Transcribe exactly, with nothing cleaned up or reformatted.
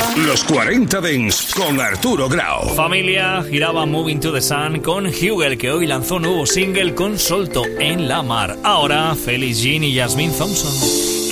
Los cuarenta Dance con Arturo Grau. Familia, giraba Moving to the Sun con Hugel, que hoy lanzó nuevo single con Solto en la Mar. Ahora, Felix Jean y Jasmine Thompson.